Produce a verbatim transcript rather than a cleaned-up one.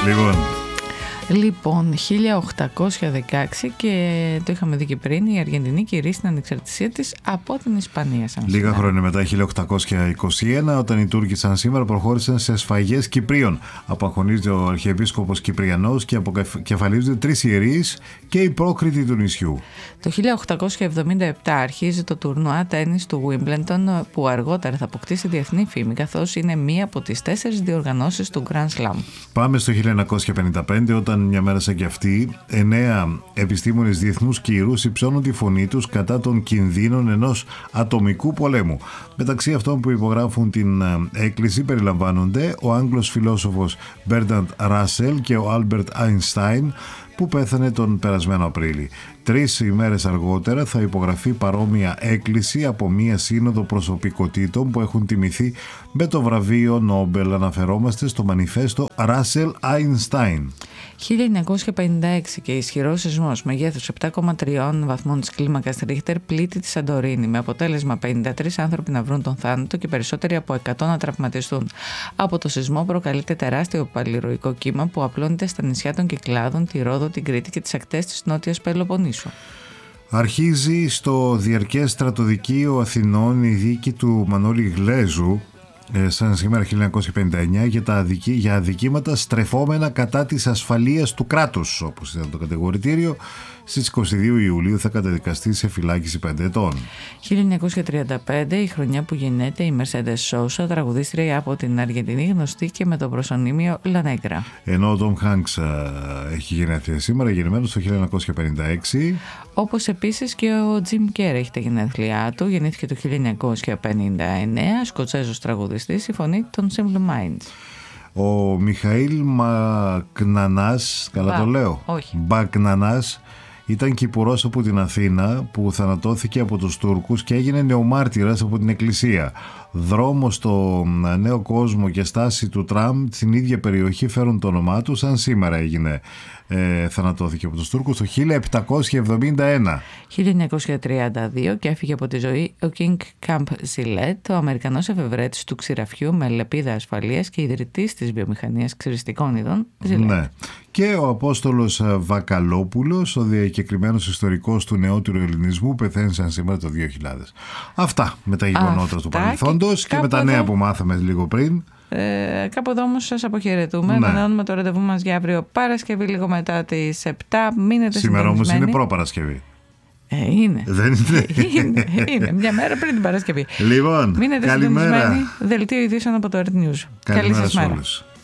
Λοιπόν. Λοιπόν, χίλια οκτακόσια δεκαέξι και το είχαμε δει και πριν, η Αργεντινή κηρύσσει την ανεξαρτησία της από την Ισπανία. Σαν Λίγα σήμερα. χρόνια μετά, χίλια οκτακόσια είκοσι ένα, όταν οι Τούρκοι σαν σήμερα προχώρησαν σε σφαγές Κυπρίων. Απαγχωνίζεται ο Αρχιεπίσκοπος Κυπριανός και αποκεφαλίζονται τρεις ιερείς και οι πρόκριτοι του νησιού. Το χίλια οκτακόσια εβδομήντα επτά αρχίζει το τουρνουά τένις του Wimbledon, που αργότερα θα αποκτήσει διεθνή φήμη, καθώς είναι μία από τις τέσσερις διοργανώσεις του Grand Slam. Πάμε στο χίλια εννιακόσια πενήντα πέντε, όταν μια μέρα σαν και αυτή, εννέα επιστήμονες διεθνούς κύρους υψώνουν τη φωνή τους κατά των κινδύνων ενός ατομικού πολέμου. Μεταξύ αυτών που υπογράφουν την έκκληση περιλαμβάνονται ο Άγγλος φιλόσοφος Μπέρντραντ Ράσελ και ο Άλμπερτ Αϊνστάιν, που πέθανε τον περασμένο Απρίλη. Τρεις ημέρες αργότερα θα υπογραφεί παρόμοια έκκληση από μία σύνοδο προσωπικότητων που έχουν τιμηθεί με το βραβείο Νόμπελ. Αναφερόμαστε στο μανιφέστο Ράσελ Αϊνστάιν. χίλια εννιακόσια πενήντα έξι και ισχυρός σεισμός μεγέθους επτά κόμμα τρία βαθμών της κλίμακας Ρίχτερ πλήττει τη Σαντορίνη, με αποτέλεσμα πενήντα τρεις άνθρωποι να βρουν τον θάνατο και περισσότεροι από εκατό να τραυματιστούν. Από το σεισμό προκαλείται τεράστιο παλιροϊκό κύμα που απλώνεται στα νησιά των Κυκλάδων, τη Ρόδο, την Κρήτη και τις ακτές της Νότιας Πελοποννήσου. Αρχίζει στο διαρκές στρατοδικείο Αθηνών η δίκη του Μανώλη Γλέζου, σαν σήμερα χίλια εννιακόσια πενήντα εννιά, για, τα αδικη... για αδικήματα στρεφόμενα κατά της ασφαλείας του κράτους, όπως ήταν το κατηγορητήριο. Στις είκοσι δύο Ιουλίου θα καταδικαστεί σε φυλάκιση πέντε ετών. χίλια εννιακόσια τριάντα πέντε, η χρονιά που γεννιέται η Mercedes Sosa, τραγουδίστρια από την Αργεντινή, γνωστή και με το προσωνύμιο La Negra. Ενώ ο Tom Hanks έχει γενέθλια σήμερα, γεννημένος το χίλια εννιακόσια πενήντα έξι. Όπως επίσης και ο Jim Carrey έχει τα γενέθλιά του, γεννήθηκε το χίλια εννιακόσια πενήντα εννέα, Σκοτσέζος τραγουδιστής, η φωνή των Simple Minds. Ο Μιχαήλ Μπακνανάς, καλά Μπα, το λέω, όχι. Μπακνανάς, ήταν κυπουρός από την Αθήνα που θανατώθηκε από τους Τούρκους και έγινε νεομάρτυρας από την Εκκλησία. Δρόμο στο Νέο Κόσμο και στάση του τραμ στην ίδια περιοχή φέρουν το όνομά του, σαν σήμερα έγινε. Ε, θανατώθηκε από τους Τούρκους το χίλια επτακόσια εβδομήντα ένα. χίλια εννιακόσια τριάντα δύο και έφυγε από τη ζωή ο King Camp Zillet, ο Αμερικανός εφευρέτης του ξηραφιού με λεπίδα ασφαλείας και ιδρυτής της βιομηχανίας ξυριστικών ειδών Zillet. Ναι. Και ο Απόστολος Βακαλόπουλος, ο διακεκριμένος ιστορικός του νεότερου ελληνισμού, πεθαίνει σαν σήμερα το δύο χιλιάδες. Αυτά με τα γεγονότα του παρελθόντος και, και με τα νέα εδώ που μάθαμε λίγο πριν. Ε, κάπου εδώ όμως σας αποχαιρετούμε. Ναι. Ανανεώνουμε το ραντεβού μας για αύριο Παρασκευή λίγο μετά τις επτά. Μείνετε σήμερα όμως συντονισμένοι. είναι προ-Παρασκευή. Ε, είναι. Δεν είναι. είναι. Είναι. Μια μέρα πριν την Παρασκευή. Λοιπόν, μείνετε καλημέρα. συντονισμένοι. Δελτίο ειδήσεων από το Earth News. Καλημέρα Καλή σας σε μέρα. όλους.